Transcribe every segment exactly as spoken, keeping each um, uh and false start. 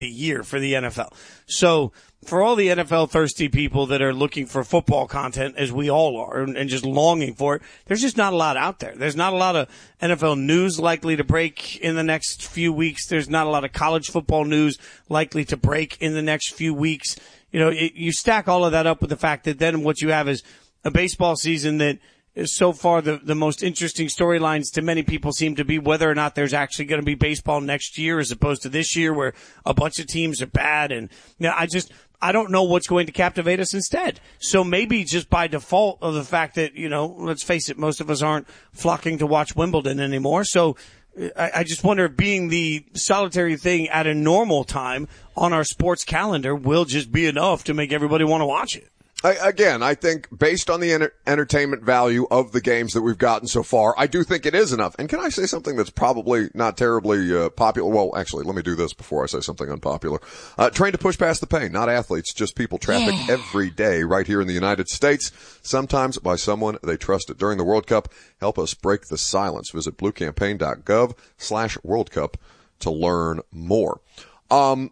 a year for the N F L. So for all the N F L thirsty people that are looking for football content, as we all are, and, and just longing for it, there's just not a lot out there. There's not a lot of N F L news likely to break in the next few weeks. There's not a lot of college football news likely to break in the next few weeks. You know, it, you stack all of that up with the fact that then what you have is a baseball season that is so far the, the most interesting storylines to many people seem to be whether or not there's actually going to be baseball next year as opposed to this year where a bunch of teams are bad. And you know, I just, I don't know what's going to captivate us instead. So maybe just by default of the fact that, you know, let's face it, most of us aren't flocking to watch Wimbledon anymore. So I, I just wonder if being the solitary thing at a normal time on our sports calendar will just be enough to make everybody want to watch it. I, again, I think based on the enter- entertainment value of the games that we've gotten so far, I do think it is enough. And can I say something that's probably not terribly uh, popular? Well, actually, let me do this before I say something unpopular. Uh, trained to push past the pain, not athletes, just people trafficked yeah. every day right here in the United States, sometimes by someone they trusted. During the World Cup, help us break the silence. Visit bluecampaign.gov slash World Cup to learn more. Um,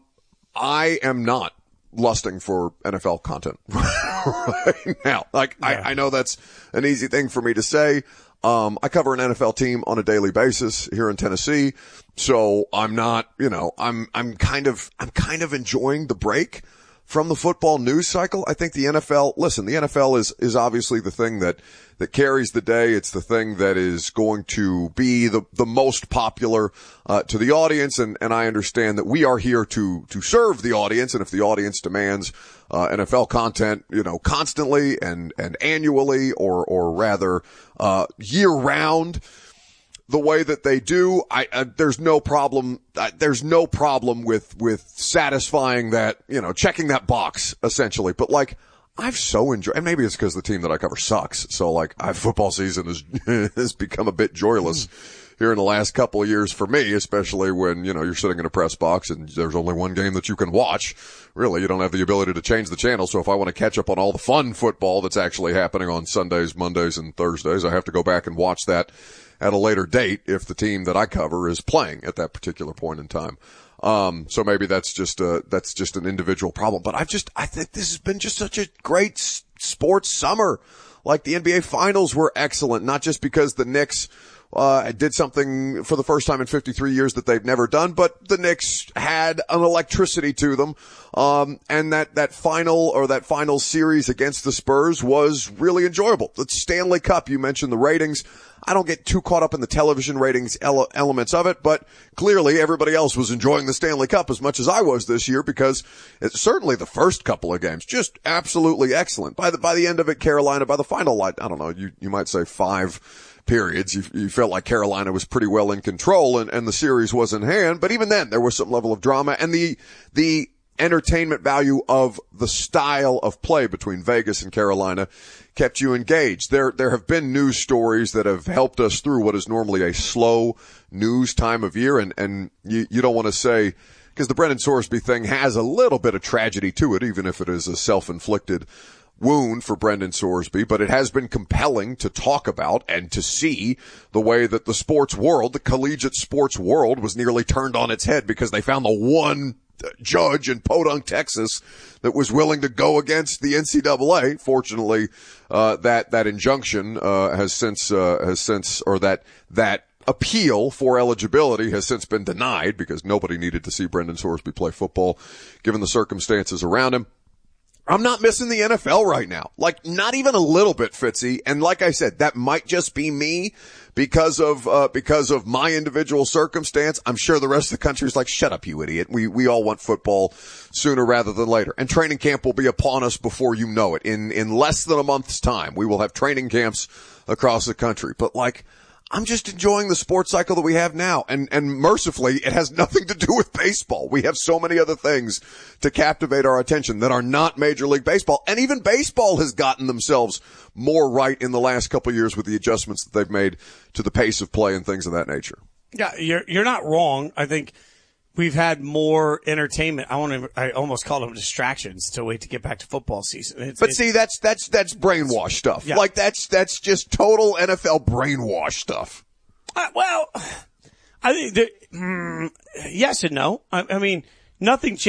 I am not lusting for N F L content right now. Like, yeah. I, I know that's an easy thing for me to say. Um, I cover an N F L team on a daily basis here in Tennessee. So I'm not, you know, I'm, I'm kind of, I'm kind of enjoying the break from the football news cycle. I think the N F L, listen, the N F L is, is obviously the thing that, that carries the day. It's the thing that is going to be the, the most popular, uh, to the audience. And, and I understand that we are here to, to serve the audience. And if the audience demands, uh, N F L content, you know, constantly and, and annually or, or rather, uh, year round, the way that they do, I, uh, there's no problem, uh, there's no problem with, with satisfying that, you know, checking that box, essentially. But like, I've so enjoyed, and maybe it's because the team that I cover sucks. So like, I, football season has, has become a bit joyless here in the last couple of years for me, especially when, you know, you're sitting in a press box and there's only one game that you can watch. Really, you don't have the ability to change the channel. So if I want to catch up on all the fun football that's actually happening on Sundays, Mondays, and Thursdays, I have to go back and watch that at a later date if the team that I cover is playing at that particular point in time. Um, so maybe that's just a, that's just an individual problem. But I've just, I think this has been just such a great s- sports summer. Like the N B A finals were excellent, not just because the Knicks, uh, did something for the first time in fifty-three years that they've never done, but the Knicks had an electricity to them. Um, and that, that final or that final series against the Spurs was really enjoyable. The Stanley Cup, you mentioned the ratings. I don't get too caught up in the television ratings ele- elements of it, but clearly everybody else was enjoying the Stanley Cup as much as I was this year because it's certainly the first couple of games, just absolutely excellent. By the, by the end of it, Carolina, by the final, I, I don't know, you, you might say five periods, you, you felt like Carolina was pretty well in control and, and the series was in hand, but even then there was some level of drama and the, the, entertainment value of the style of play between Vegas and Carolina kept you engaged. There, there have been news stories that have helped us through what is normally a slow news time of year. And, and you, you don't want to say, because the Brendan Sorsby thing has a little bit of tragedy to it, even if it is a self-inflicted wound for Brendan Sorsby, but it has been compelling to talk about and to see the way that the sports world, the collegiate sports world was nearly turned on its head because they found the one judge in Podunk, Texas that was willing to go against the N C double A. Fortunately, uh, that, that injunction, uh, has since, uh, has since, or that, that appeal for eligibility has since been denied because nobody needed to see Brendan Sorsby play football given the circumstances around him. I'm not missing the N F L right now. Like, not even a little bit, Fitzy. And like I said, that might just be me because of, uh, because of my individual circumstance. I'm sure the rest of the country is like, shut up, you idiot. We, we all want football sooner rather than later. And training camp will be upon us before you know it. In, in less than a month's time, we will have training camps across the country. But like, I'm just enjoying the sports cycle that we have now. And, and mercifully, it has nothing to do with baseball. We have so many other things to captivate our attention that are not Major League Baseball. And even baseball has gotten themselves more right in the last couple of years with the adjustments that they've made to the pace of play and things of that nature. Yeah, you're, you're not wrong. I think we've had more entertainment. I want to, I almost call them distractions to wait to get back to football season. It's, but it's, see, that's, that's, that's brainwash stuff. Yeah. Like that's, that's just total N F L brainwash stuff. Uh, well, I think that, mm, yes and no. I, I mean, Nothing